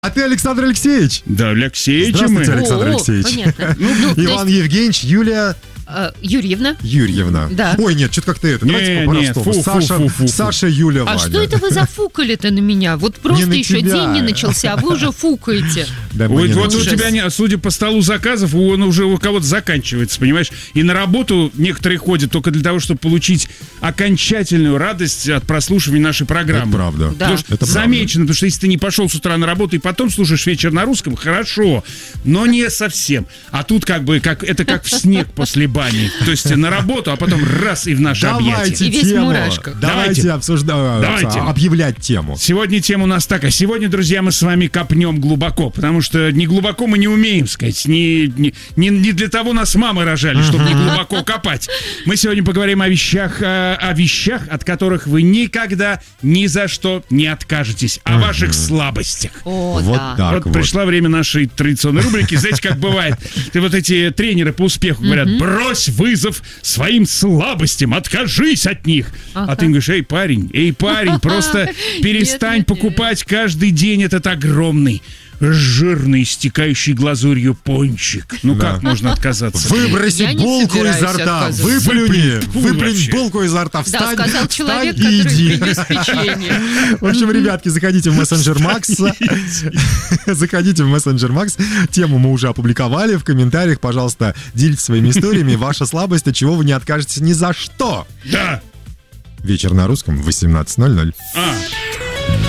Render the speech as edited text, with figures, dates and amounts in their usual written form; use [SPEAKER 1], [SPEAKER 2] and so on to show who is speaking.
[SPEAKER 1] А ты Александр Алексеевич?
[SPEAKER 2] Да, Алексеевич.
[SPEAKER 1] Здравствуйте, Александр Алексеевич.
[SPEAKER 3] Понятно.
[SPEAKER 1] Иван Евгеньевич, Юлия...
[SPEAKER 3] Юрьевна. Да.
[SPEAKER 1] Ой, нет, что-то как-то это. Давайте по-простому. Саша, Юля, Ваня.
[SPEAKER 3] А что это вы зафукали-то на меня? Вот просто еще день не начался, а вы уже фукаете.
[SPEAKER 2] Вот у тебя, судя по столу заказов, он уже у кого-то заканчивается, понимаешь? И на работу некоторые ходят только для того, чтобы получить окончательную радость от прослушивания нашей программы.
[SPEAKER 1] Это правда.
[SPEAKER 3] Да.
[SPEAKER 1] Это
[SPEAKER 2] замечено, потому что если ты не пошел с утра на работу и потом слушаешь вечер на русском, хорошо, но не совсем. А тут как в снег после бани. То есть на работу, а потом раз и в наши объятия.
[SPEAKER 3] И весь в мурашках.
[SPEAKER 1] Давайте объявлять тему.
[SPEAKER 2] Сегодня тема у нас такая. Сегодня, друзья, мы с вами копнем глубоко, потому что не глубоко мы не умеем, сказать. Не для того нас мамы рожали, чтобы не глубоко копать. Мы сегодня поговорим о вещах, от которых вы никогда ни за что не откажетесь. О ваших слабостях.
[SPEAKER 1] Так вот.
[SPEAKER 2] Пришло время нашей традиционной рубрики. Знаете, как бывает? Вот эти тренеры по успеху говорят: брось вызов своим слабостям, откажись от них. А ты говоришь: эй, парень, просто перестань покупать каждый день этот огромный, жирный, истекающий глазурью пончик. Как можно отказаться?
[SPEAKER 1] Выброси булку изо рта, выплюнь булку изо рта, встань,
[SPEAKER 3] сказал человек,
[SPEAKER 1] и
[SPEAKER 3] который
[SPEAKER 1] иди.
[SPEAKER 3] принес печенье.
[SPEAKER 1] В общем, ребятки, заходите в мессенджер Макса. Заходите в мессенджер Макс. Тему мы уже опубликовали. В комментариях, пожалуйста, делитесь своими историями. Ваша слабость, от чего вы не откажетесь ни за что.
[SPEAKER 2] Да.
[SPEAKER 1] Вечер на русском в 18:00.